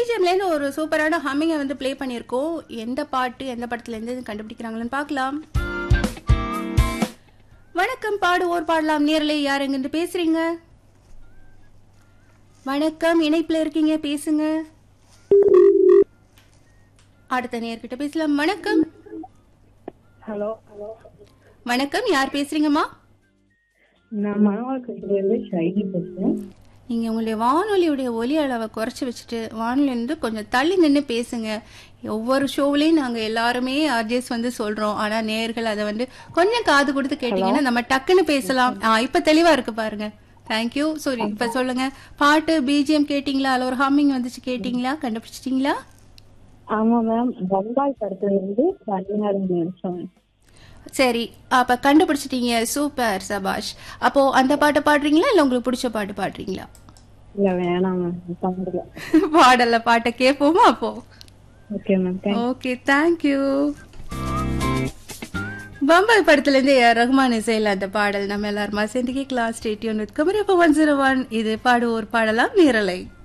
பிஜிஎம்லேருந்து ஒரு சூப்பரான ஹம்மிங்கை வந்து ப்ளே பண்ணியிருக்கோம். எந்த பாட்டு எந்த படத்துலேருந்து கண்டுபிடிக்கிறாங்கன்னு பார்க்கலாம். வணக்கம், பாடுவோர் பாடலாம் நேரலை. யார் எங்கிருந்து பேசுறீங்க? வணக்கம், இணைப்பில் இருக்கீங்க, பேசுங்க. அடுத்த நேர்கிட்ட பேசலாம். வணக்கம். ஹலோ. வணக்கம், யார் பேசுறீங்கம்மா? நான் மாவட்டத்திலிருந்து ஷைனி பேசுறேன். நீங்க உங்களுடைய வானொலியுடைய ஒலி அளவை குறைச்சி வச்சுட்டு வானொலியிலிருந்து கொஞ்சம் தள்ளி நின்று பேசுங்க. ஒவ்வொரு ஷோவிலையும் நாங்க எல்லாருமே ஆர்ஜேஸ் வந்து சொல்றோம். ஆனா நேயர்கள் அதை வந்து கொஞ்சம் காது கொடுத்து கேட்டீங்கன்னா நம்ம டக்குன்னு பேசலாம். இப்ப தெளிவா இருக்கு பாருங்க. தேங்க்யூ. சரி, இப்ப சொல்லுங்க. பாட்டு பிஜிஎம் கேட்டீங்களா? அதுல ஒரு ஹம்மிங் வந்துச்சு, கேட்டீங்களா? கண்டுபிடிச்சிட்டீங்களா? ஆமா மேம், பம்பாய் படத்துல இருந்து 16 நிமிஷம். சரி, அப்ப கண்டுபிடிச்சிட்டீங்க. சூப்பர், சபாஷ். அப்போ அந்த பாட்டை பாடுறீங்களா இல்ல உங்களுக்கு பிடிச்ச பாட்டு பாடுறீங்களா? இல்ல வேணாம் மேம், பாடல. பாடல, பாட்டை கேட்போமா அப்போ? Okay ma'am, okay, thank you. Bombay படத்துல இருந்து ரஹ்மான் இசையில் அந்த பாடல் நம்ம எல்லாருமா சேர்ந்து கேட்கலாம். Stay tune with Kumari 101. இது பாடுவோர் பாடலாம் நேரலை.